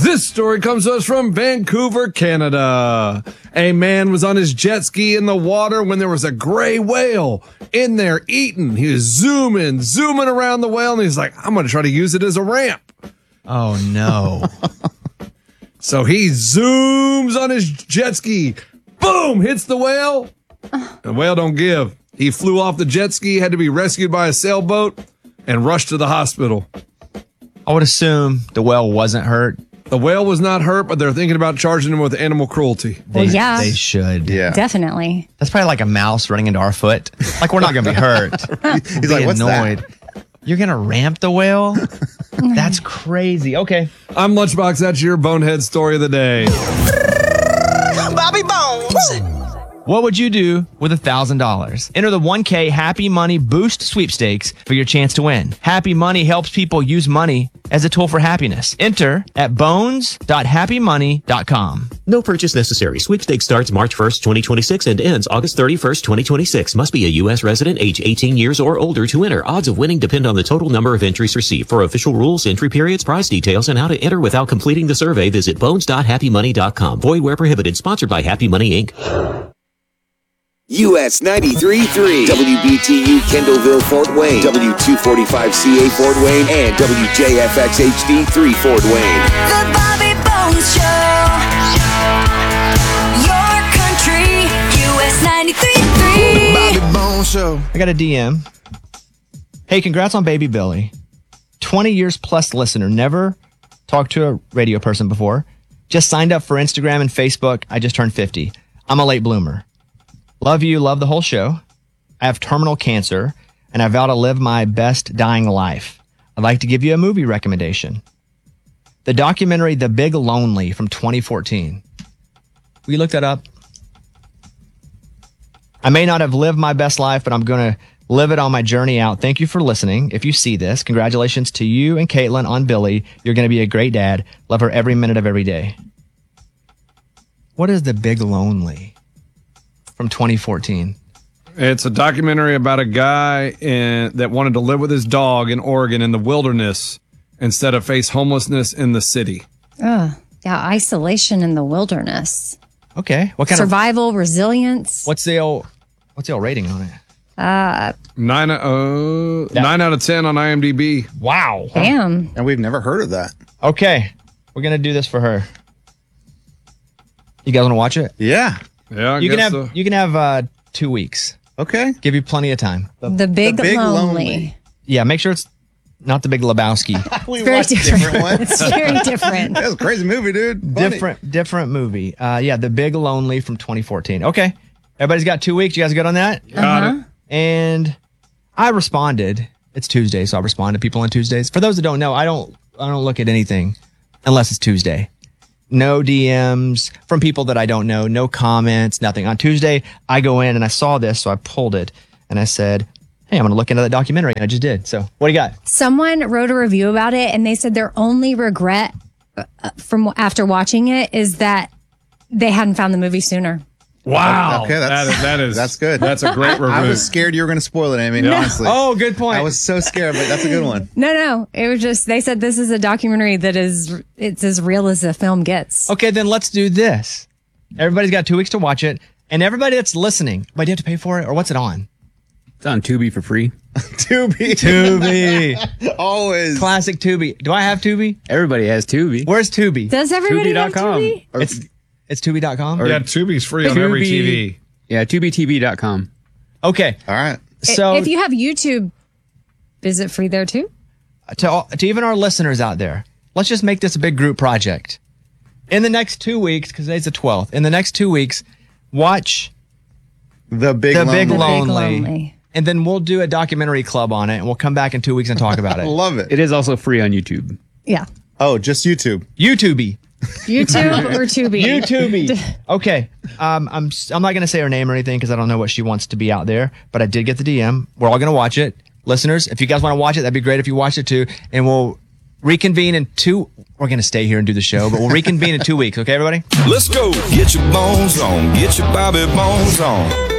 This story comes to us from Vancouver, Canada. A man was on his jet ski in the water when there was a gray whale in there eating. He was zooming around the whale, and he's like, I'm going to try to use it as a ramp. Oh, no. So he zooms on his jet ski. Boom! Hits the whale. The whale don't give. He flew off the jet ski, had to be rescued by a sailboat, and rushed to the hospital. I would assume the whale wasn't hurt. The whale was not hurt, but they're thinking about charging him with animal cruelty. Well, yeah. They should. Yeah. Definitely. That's probably like a mouse running into our foot. Like, we're not going to be hurt. He's like, what's that? You're going to ramp the whale? That's crazy. Okay. I'm Lunchbox. That's your bonehead story of the day. Bobby Bones. What would you do with $1,000? Enter the 1K Happy Money Boost Sweepstakes for your chance to win. Happy Money helps people use money as a tool for happiness. Enter at bones.happymoney.com. No purchase necessary. Sweepstakes starts March 1st, 2026 and ends August 31st, 2026. Must be a U.S. resident age 18 years or older to enter. Odds of winning depend on the total number of entries received. For official rules, entry periods, prize details, and how to enter without completing the survey, visit bones.happymoney.com. Void where prohibited. Sponsored by Happy Money, Inc. US 93.3, WBTU Kendallville, Fort Wayne, W245CA Fort Wayne, and WJFX HD3 Fort Wayne. The Bobby Bones Show. Your country, US 93.3. Bobby Bones Show. I got a DM. Hey, congrats on baby Billy. 20 years plus listener. Never talked to a radio person before. Just signed up for Instagram and Facebook. I just turned 50. I'm a late bloomer. Love you, love the whole show. I have terminal cancer, and I vow to live my best dying life. I'd like to give you a movie recommendation. The documentary The Big Lonely from 2014. Will you look that up? I may not have lived my best life, but I'm going to live it on my journey out. Thank you for listening. If you see this, congratulations to you and Caitlin on Billy. You're going to be a great dad. Love her every minute of every day. What is The Big Lonely? From 2014. It's a documentary about a guy that wanted to live with his dog in Oregon in the wilderness instead of face homelessness in the city. Yeah, isolation in the wilderness. Okay. What kind Survival, resilience. What's the old rating on it? 9 out of 10 on IMDb. Wow. Damn. And we've never heard of that. Okay. We're going to do this for her. You guys want to watch it? Yeah. Yeah, I You guess can have 2 weeks. Okay. Give you plenty of time. The Big Lonely. Yeah, make sure it's not The Big Lebowski. We Very watched different. different ones. It's very different. That was a crazy movie, dude. Funny. Different movie. Yeah, The Big Lonely from 2014. Okay. Everybody's got 2 weeks. You guys good on that? Got it. And I responded. It's Tuesday, so I respond to people on Tuesdays. For those that don't know, I don't look at anything unless it's Tuesday. No DMs from people that I don't know, no comments, nothing. On Tuesday, I go in and I saw this, so I pulled it and I said, hey, I'm going to look into that documentary. And I just did. So what do you got? Someone wrote a review about it and they said their only regret from after watching it is that they hadn't found the movie sooner. Wow. Okay, that's good. That's a great review. I was scared you were going to spoil it, Amy, honestly. Oh, good point. I was so scared, but that's a good one. No. It was just, they said this is a documentary that it's as real as a film gets. Okay, then let's do this. Everybody's got 2 weeks to watch it. And everybody that's listening, but do you have to pay for it or what's it on? It's on Tubi for free. Tubi. Always. Classic Tubi. Do I have Tubi? Everybody has Tubi. Where's Tubi? Does everybody have Tubi.com. Tubi? It's Tubi.com? Yeah, Tubi's free on every TV. Yeah, TubiTV.com. Okay. All right. So if you have YouTube, is it free there too? To even our listeners out there, let's just make this a big group project. In the next 2 weeks, because today's the 12th, in the next 2 weeks, watch The Big Lonely. And then we'll do a documentary club on it, and we'll come back in 2 weeks and talk about it. Love it. It is also free on YouTube. Yeah. Oh, just YouTube. YouTube. YouTube or Tubi? YouTube. Okay. I'm not going to say her name or anything because I don't know what she wants to be out there, but I did get the DM. We're all going to watch it. Listeners, if you guys want to watch it, that'd be great if you watch it too. And we'll reconvene in we're going to stay here and do the show, but we'll reconvene in 2 weeks. Okay, everybody? Let's go. Get your bones on. Get your Bobby Bones on.